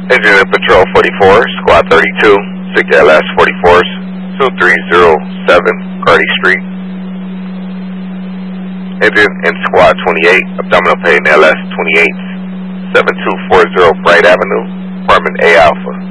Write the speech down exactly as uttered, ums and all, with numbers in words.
Engine in Patrol forty-four, Squad thirty-two, six L S forty-fours, two three zero seven, Cardi Street. Engine in Squad twenty-eight, Abdominal Pain L S twenty-eight, seven two four zero, Bright Avenue, Apartment A Alpha.